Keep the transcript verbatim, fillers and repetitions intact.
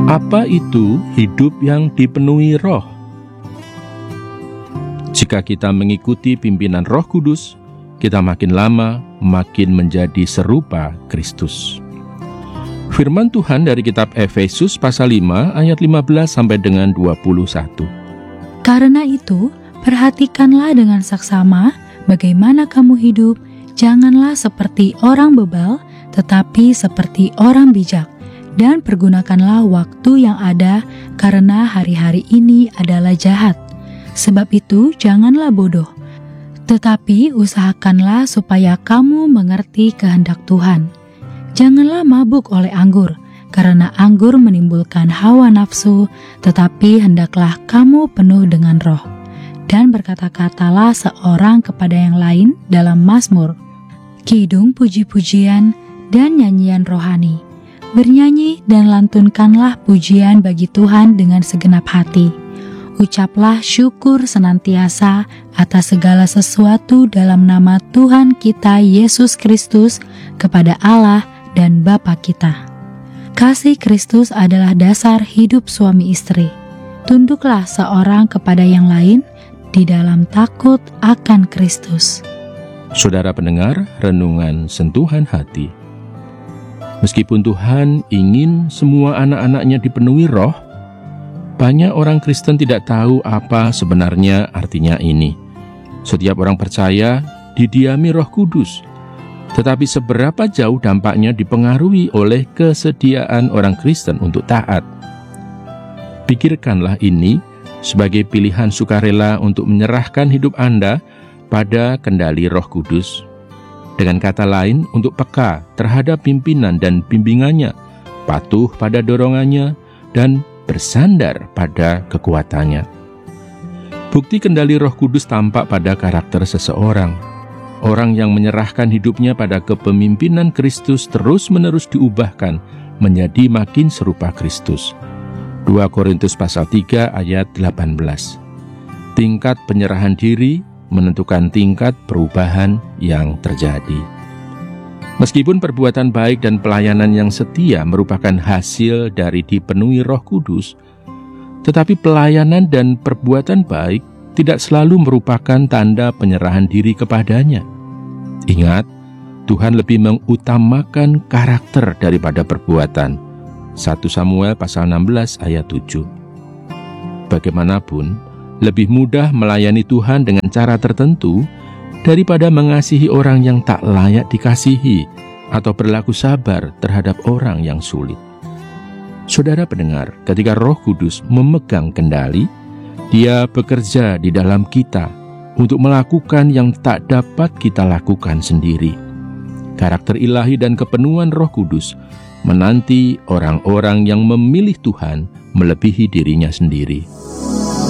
Apa itu hidup yang dipenuhi Roh? Jika kita mengikuti pimpinan Roh Kudus, kita makin lama makin menjadi serupa Kristus. Firman Tuhan dari kitab Efesus pasal lima ayat lima belas sampai dengan dua puluh satu. Karena itu, perhatikanlah dengan saksama bagaimana kamu hidup, janganlah seperti orang bebal, tetapi seperti orang bijak. Dan pergunakanlah waktu yang ada, karena hari-hari ini adalah jahat. Sebab itu janganlah bodoh, tetapi usahakanlah supaya kamu mengerti kehendak Tuhan. Janganlah mabuk oleh anggur, karena anggur menimbulkan hawa nafsu, tetapi hendaklah kamu penuh dengan Roh. Dan berkata-katalah seorang kepada yang lain dalam mazmur, kidung puji-pujian, dan nyanyian rohani. Bernyanyi dan lantunkanlah pujian bagi Tuhan dengan segenap hati. Ucaplah syukur senantiasa atas segala sesuatu dalam nama Tuhan kita Yesus Kristus kepada Allah dan Bapa kita. Kasih Kristus adalah dasar hidup suami istri. Tunduklah seorang kepada yang lain di dalam takut akan Kristus. Saudara pendengar, renungan sentuhan hati. Meskipun Tuhan ingin semua anak-anaknya dipenuhi Roh, banyak orang Kristen tidak tahu apa sebenarnya artinya ini. Setiap orang percaya didiami Roh Kudus, tetapi seberapa jauh dampaknya dipengaruhi oleh kesediaan orang Kristen untuk taat. Pikirkanlah ini sebagai pilihan sukarela untuk menyerahkan hidup Anda pada kendali Roh Kudus. Dengan kata lain, untuk peka terhadap pimpinan dan bimbingannya, patuh pada dorongannya, dan bersandar pada kekuatannya. Bukti kendali Roh Kudus tampak pada karakter seseorang. Orang yang menyerahkan hidupnya pada kepemimpinan Kristus terus-menerus diubahkan menjadi makin serupa Kristus. dua Korintus pasal tiga ayat delapan belas. Tingkat penyerahan diri menentukan tingkat perubahan yang terjadi. Meskipun perbuatan baik dan pelayanan yang setia merupakan hasil dari dipenuhi Roh Kudus, tetapi pelayanan dan perbuatan baik tidak selalu merupakan tanda penyerahan diri kepadanya. Ingat, Tuhan lebih mengutamakan karakter daripada perbuatan. satu Samuel pasal enam belas ayat tujuh. Bagaimanapun, lebih mudah melayani Tuhan dengan cara tertentu daripada mengasihi orang yang tak layak dikasihi atau berlaku sabar terhadap orang yang sulit. Saudara pendengar, ketika Roh Kudus memegang kendali, Dia bekerja di dalam kita untuk melakukan yang tak dapat kita lakukan sendiri. Karakter ilahi dan kepenuhan Roh Kudus menanti orang-orang yang memilih Tuhan melebihi dirinya sendiri.